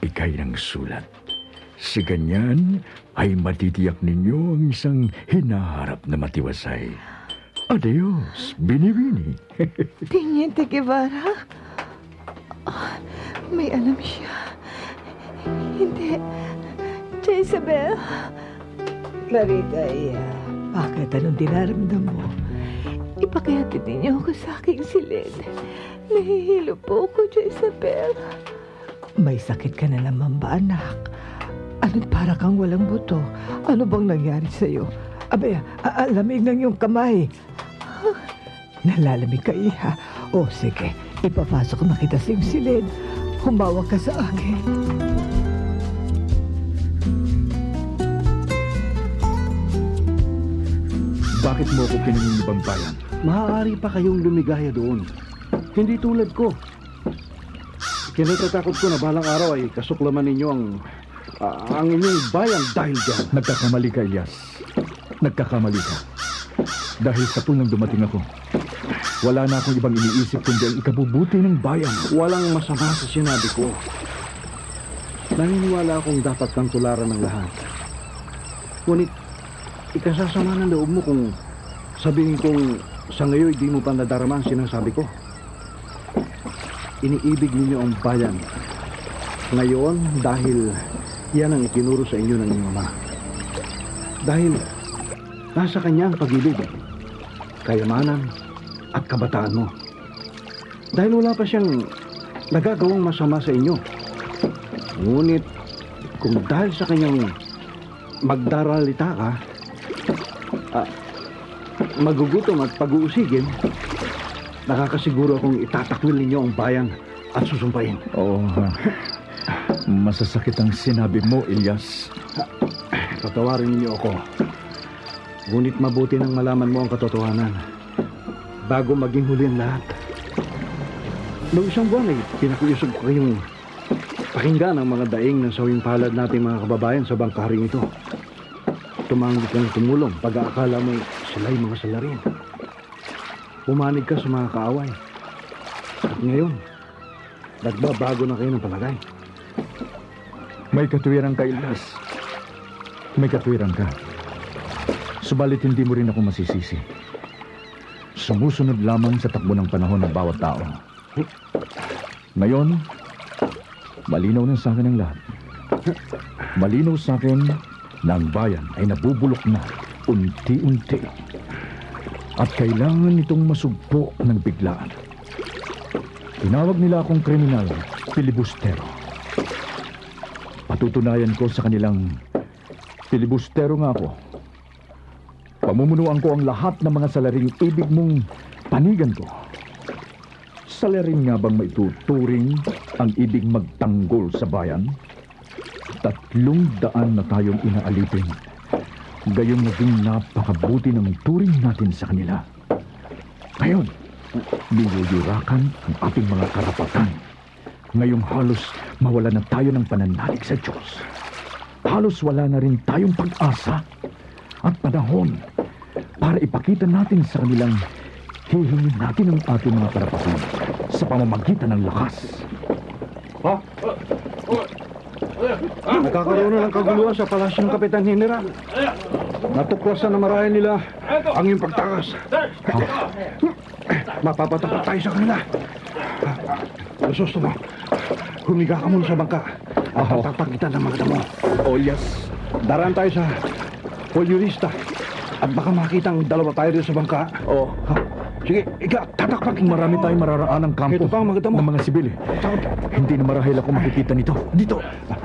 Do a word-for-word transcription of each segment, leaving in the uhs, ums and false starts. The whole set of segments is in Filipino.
ikay ng sulat. Sa ganyan ay matitiyak ninyo ang isang hinaharap na matiwasay. Adios, Binibini. Teniente Guevara? Ah, may alam siya. Hindi. Jezebel. Clarita, iya. Bakit? Anong dinaramdam mo? Ipakayatid ninyo ako sa aking silid. Nahihilo po ako, Jezebel. May sakit ka na naman ba, anak? Ano't para kang walang buto? Ano bang nangyari sa'yo? Abay, lamig ng iyong kamay. Nalalamig ka, iha. O, sige. Ipapasok na kita sa iyong silid. Humawak ka sa akin. Bakit mo ako kinanging ibang bayan? Maaari pa kayong lumigaya doon. Hindi tulad ko. Kinatatakot ko na balang araw ay kasuklaman ninyo ang uh, ang inyong bayan dahil dyan. Nagkakamali ka, Elias. Nagkakamali ka. Dahil sa tunang dumating ako, wala na akong ibang iniisip kundi ang ikabubuti ng bayan. Walang masama sa sinabi ko. Naniniwala akong dapat kang tularan ng lahat. Ngunit, ikasasama ng loob mo kung sabihin kong sa ngayon di mo pa nadarama ang sinasabi ko. Iniibig ninyo ang bayan. Ngayon, dahil yan ang itinuro sa inyo ng inyong ama. Dahil nasa kanya ang pag-ibig, kayamanan, at kabataan mo. Dahil wala pa siyang nagagawang masama sa inyo. Ngunit, kung dahil sa kanyang magdaralita ka, ah, magugutom at pag-uusigin, nakakasiguro akong itatakwil ninyo ang bayan at susumpain. Oo, ha. Masasakit ang sinabi mo, Elias. Patawarin ninyo ako. Ngunit mabuti nang malaman mo ang katotohanan bago maging huli ang lahat. Noong isang buwan ay pinakuyusog ko kayong pakinggan ang mga daing ng sawing palad nating mga kababayan sa bangkaring ito. Tumanggi kang tumulong pag-aakala mo sila'y mga salarin. Pumanig ka sa mga kaaway. At ngayon, nagbabago na kayo ng palagay. May katwiran ka, Elias. May katwiran ka. Subalit hindi mo rin ako masisisi. Sumusunod lamang sa takbo ng panahon ng bawat tao. Ngayon, malinaw na sa akin ang lahat. Malinaw sa akin na ang bayan ay nabubulok na unti-unti. At kailangan itong masugpo ng biglaan. Tinawag nila akong kriminal, filibustero. Patutunayan ko sa kanilang filibustero nga ako. Pamumunuan ko ang lahat ng mga salaring ibig mong panigan ko. Salaring nga bang maituturing ang ibig magtanggol sa bayan? Tatlong daan na tayong inaalipin. Gayong naging napakabuti ng turing natin sa kanila. Ngayon, niyuyurakan ang ating mga karapatan. Ngayong halos mawala na tayo ng pananalig sa Diyos. Halos wala na rin tayong pag-asa at panahon para ipakita natin sa kanilang hihingin natin ang ating mga karapatan sa pamamagitan ng lakas. Ha? Nagkakaroon na ng kaguluhan sa palasyo ng Kapitan General. Natuklasan na marahil nila ang iyong pagtakas. Ha? Mapapatapat tayo sa kanila. Gusto mo, humiga ka muna sa bangka at tatapak kita ng mga damo. Oh, yes. Daraan tayo sa polyurista at baka makita ang dalawa tayo rin sa bangka. Oh. Ha? Sige, ika, tatakpak. Marami tayong mararaan ng kampo. Ito pa ang mga damo ng mga sibil. Hindi na marahil ako makikita nito. Dito.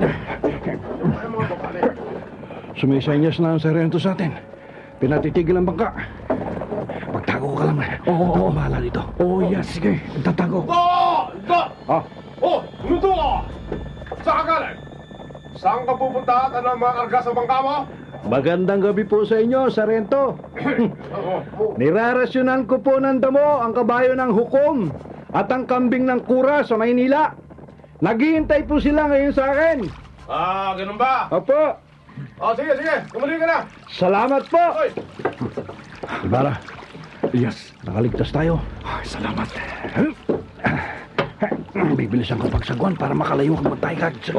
Sumisenyas na ang sarento sa atin. Pinatitigil ang bangka. Magtago ka lang. Oo, oo, oo. Bahala dito. Oh, yes, sige. Tatago. Oh! Ito! Ah, Oh! Luto ka! Saan ka galing? Saan ka pupunta at ano ang mga karga sa bangka mo? magandang gabi po sa inyo, Sarento. Nirarasyonan ko po ng damo ang kabayo ng hukom at ang kambing ng kura sa Maynila. Naghihintay po sila ngayon sa akin. Ah, ganun ba? Opo. Oh, sige, sige. Kumuli ka na. Salamat po. Oy! Ibarra, Yes. nakaligtas tayo. Ay, salamat. Bibilisan ko pagsagwan para makalayo kang magtay ka.